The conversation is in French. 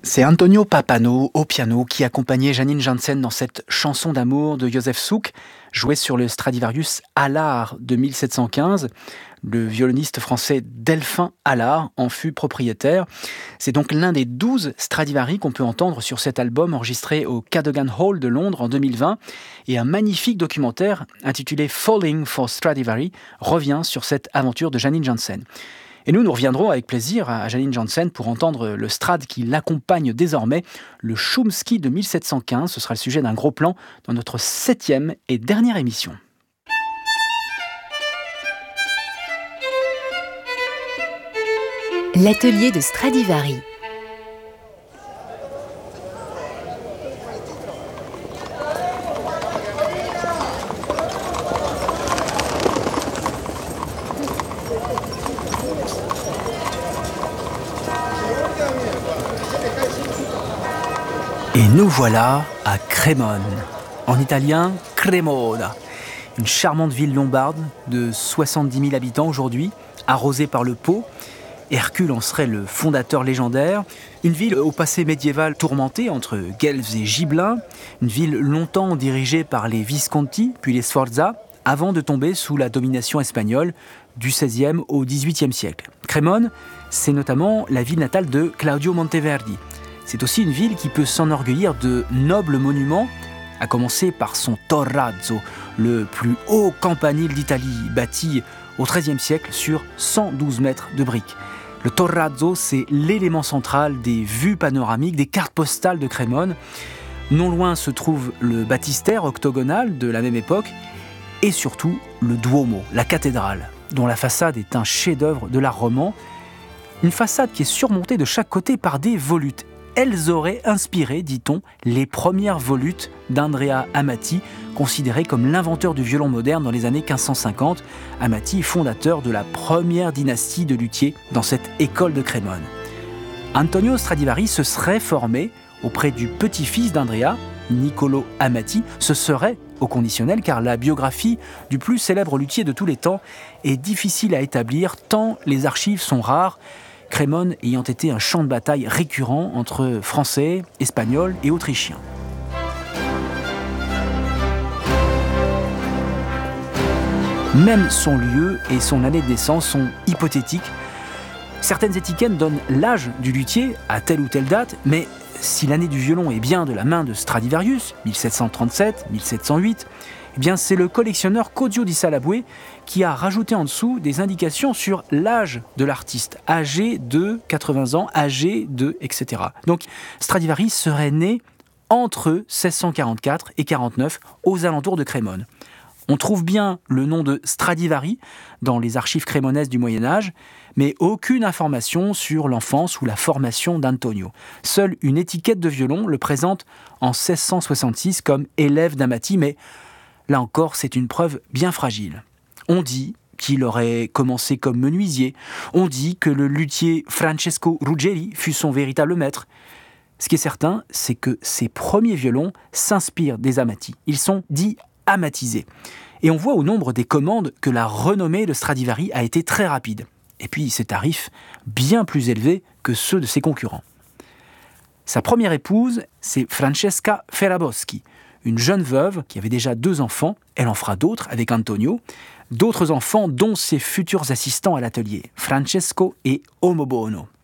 C'est Antonio Pappano au piano qui accompagnait Janine Jansen dans cette chanson d'amour de Joseph Suk, jouée sur le Stradivarius Allard de 1715. Le violoniste français Delphin Allard en fut propriétaire. C'est donc l'un des 12 Stradivari qu'on peut entendre sur cet album enregistré au Cadogan Hall de Londres en 2020. Et un magnifique documentaire intitulé Falling for Stradivari revient sur cette aventure de Janine Jansen. Et nous reviendrons avec plaisir à Janine Jansen pour entendre le Strad qui l'accompagne désormais, le Chomsky de 1715. Ce sera le sujet d'un gros plan dans notre 7e et dernière émission. L'atelier de Stradivari. Et nous voilà à Crémone, en italien Cremona, une charmante ville lombarde de 70 000 habitants aujourd'hui, arrosée par le Pô. Hercule en serait le fondateur légendaire. Une ville au passé médiéval tourmenté entre guelfes et gibelins, une ville longtemps dirigée par les Visconti, puis les Sforza, avant de tomber sous la domination espagnole du XVIe au XVIIIe siècle. Crémone, c'est notamment la ville natale de Claudio Monteverdi. C'est aussi une ville qui peut s'enorgueillir de nobles monuments, à commencer par son Torrazzo, le plus haut campanile d'Italie, bâti au XIIIe siècle sur 112 mètres de briques. Le Torrazzo, c'est l'élément central des vues panoramiques, des cartes postales de Crémone. Non loin se trouve le baptistère octogonal de la même époque, et surtout le Duomo, la cathédrale, dont la façade est un chef-d'œuvre de l'art roman. Une façade qui est surmontée de chaque côté par des volutes. Elles auraient inspiré, dit-on, les premières volutes d'Andrea Amati, considéré comme l'inventeur du violon moderne dans les années 1550. Amati, fondateur de la première dynastie de luthiers dans cette école de Crémone. Antonio Stradivari se serait formé auprès du petit-fils d'Andrea, Niccolo Amati. Ce serait au conditionnel car la biographie du plus célèbre luthier de tous les temps est difficile à établir tant les archives sont rares, Crémone ayant été un champ de bataille récurrent entre Français, Espagnols et Autrichiens. Même son lieu et son année de naissance sont hypothétiques. Certaines étiquettes donnent l'âge du luthier à telle ou telle date, mais si l'année du violon est bien de la main de Stradivarius, 1737, 1708, eh bien c'est le collectionneur Codio di Salabue qui a rajouté en dessous des indications sur l'âge de l'artiste, âgé de 80 ans, âgé de, etc. Donc Stradivari serait né entre 1644 et 49 aux alentours de Crémone. On trouve bien le nom de Stradivari dans les archives crémonaises du Moyen-Âge, mais aucune information sur l'enfance ou la formation d'Antonio. Seule une étiquette de violon le présente en 1666 comme élève d'Amati, mais là encore, c'est une preuve bien fragile. On dit qu'il aurait commencé comme menuisier, on dit que le luthier Francesco Ruggeri fut son véritable maître. Ce qui est certain, c'est que ses premiers violons s'inspirent des Amati. Ils sont dits amatisés. Et on voit au nombre des commandes que la renommée de Stradivari a été très rapide. Et puis ses tarifs bien plus élevés que ceux de ses concurrents. Sa première épouse, c'est Francesca Ferraboschi, une jeune veuve qui avait déjà 2 enfants. Elle en fera d'autres avec Antonio. D'autres enfants dont ses futurs assistants à l'atelier, Francesco et Omobono.